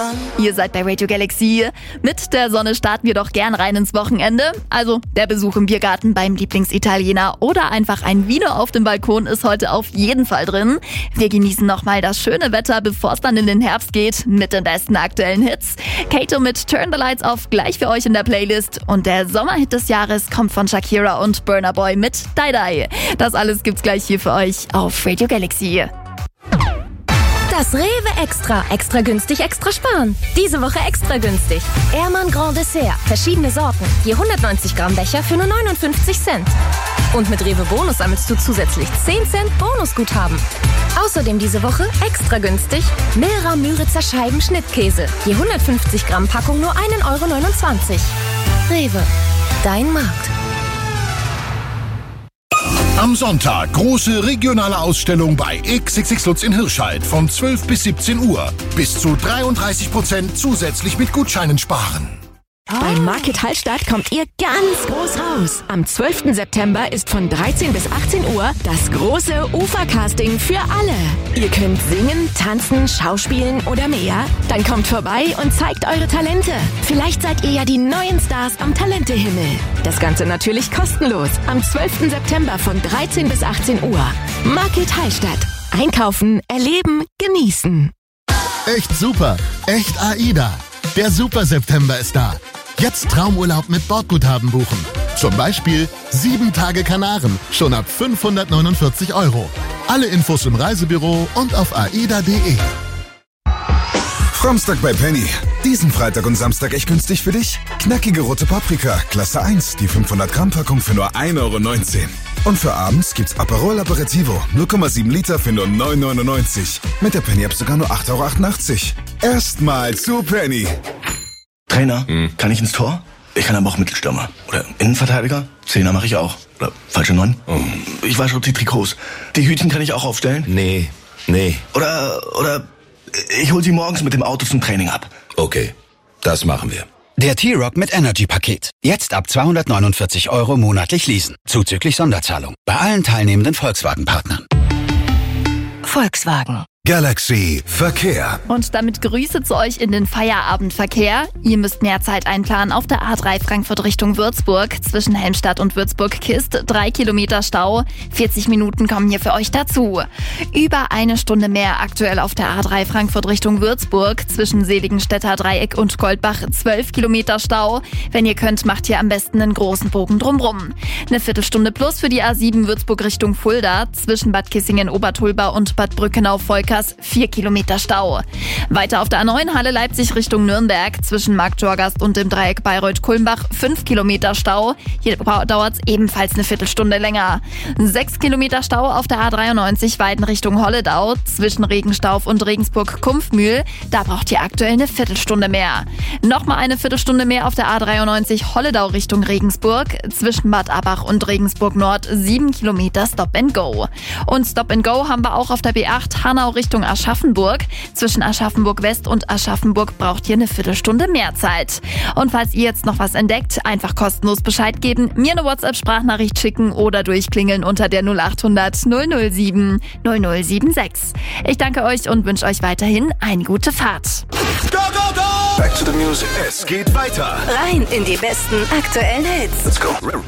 Ihr seid bei Radio Galaxy. Mit der Sonne starten wir doch gern rein ins Wochenende. Also der Besuch im Biergarten beim Lieblingsitaliener oder einfach ein Vino auf dem Balkon ist heute auf jeden Fall drin. Wir genießen nochmal das schöne Wetter, bevor es dann in den Herbst geht, mit den besten aktuellen Hits. Kato mit Turn the Lights Off gleich für euch in der Playlist. Und der Sommerhit des Jahres kommt von Shakira und Burna Boy mit Die Die. Das alles gibt's gleich hier für euch auf Radio Galaxy. Das Rewe Extra. Extra günstig, extra sparen. Diese Woche extra günstig. Ehrmann Grand Dessert. Verschiedene Sorten. Je 190 Gramm Becher für nur 59 Cent. Und mit Rewe Bonus sammelst du zusätzlich 10 Cent Bonusguthaben. Außerdem diese Woche extra günstig Milra Müritzer Scheiben Schnittkäse. Je 150 Gramm Packung nur 1,29 €. Rewe. Dein Markt. Am Sonntag große regionale Ausstellung bei XXX Lutz in Hirscheid von 12 bis 17 Uhr. Bis zu 33% zusätzlich mit Gutscheinen sparen. Beim Market Hallstatt kommt ihr ganz groß raus. Am 12. September ist von 13 bis 18 Uhr das große Ufercasting für alle. Ihr könnt singen, tanzen, schauspielen oder mehr. Dann kommt vorbei und zeigt eure Talente. Vielleicht seid ihr ja die neuen Stars am Talentehimmel. Das Ganze natürlich kostenlos. Am 12. September von 13 bis 18 Uhr. Market Hallstatt. Einkaufen, erleben, genießen. Echt super, echt AIDA. Der Super September ist da. Jetzt Traumurlaub mit Bordguthaben buchen. Zum Beispiel 7 Tage Kanaren, schon ab 549 €. Alle Infos im Reisebüro und auf aida.de. Samstag bei Penny. Diesen Freitag und Samstag echt günstig für dich? Knackige rote Paprika, Klasse 1, die 500 Gramm Packung für nur 1,19 €. Und für abends gibt's Aperol Aperitivo, 0,7 Liter für nur 9,99 €. Mit der Penny App sogar nur 8,88 €. Erstmal zu Penny. Trainer, kann ich ins Tor? Ich kann aber auch Mittelstürmer. Oder Innenverteidiger? Zehner mache ich auch. Oder falsche 9? Ich wasche die Trikots. Die Hütchen kann ich auch aufstellen? Nee. Oder ich hol sie morgens mit dem Auto zum Training ab. Okay, das machen wir. Der T-Rock mit Energy-Paket. Jetzt ab 249 € monatlich leasen. Zuzüglich Sonderzahlung. Bei allen teilnehmenden Volkswagen-Partnern. Volkswagen. Galaxy Verkehr. Und damit Grüße zu euch in den Feierabendverkehr. Ihr müsst mehr Zeit einplanen auf der A3 Frankfurt Richtung Würzburg. Zwischen Helmstadt und Würzburg-Kist 3 Kilometer Stau. 40 Minuten kommen hier für euch dazu. Über eine Stunde mehr aktuell auf der A3 Frankfurt Richtung Würzburg. Zwischen Seligenstädter Dreieck und Goldbach 12 Kilometer Stau. Wenn ihr könnt, macht hier am besten einen großen Bogen drumrum. Eine Viertelstunde plus für die A7 Würzburg Richtung Fulda. Zwischen Bad Kissingen-Obertulba und Bad Brückenau-Volkers 4 Kilometer Stau. Weiter auf der A9 Halle Leipzig Richtung Nürnberg. Zwischen Markttorgast und dem Dreieck Bayreuth-Kulmbach 5 Kilometer Stau. Hier dauert es ebenfalls eine Viertelstunde länger. 6 Kilometer Stau auf der A93 Weiden Richtung Holledau. Zwischen Regenstauf und Regensburg-Kumpfmühl. Da braucht ihr aktuell eine Viertelstunde mehr. Nochmal eine Viertelstunde mehr auf der A93 Holledau Richtung Regensburg. Zwischen Bad Abbach und Regensburg Nord 7 Kilometer Stop and Go. Und Stop and Go haben wir auch auf der B8 Hanau Richtung Aschaffenburg. Zwischen Aschaffenburg West und Aschaffenburg braucht ihr eine Viertelstunde mehr Zeit. Und falls ihr jetzt noch was entdeckt, einfach kostenlos Bescheid geben, mir eine WhatsApp-Sprachnachricht schicken oder durchklingeln unter der 0800 007 0076. Ich danke euch und wünsche euch weiterhin eine gute Fahrt. Go, go, go! Back to the music. Es geht weiter. Rein in die besten aktuellen Hits. Let's go.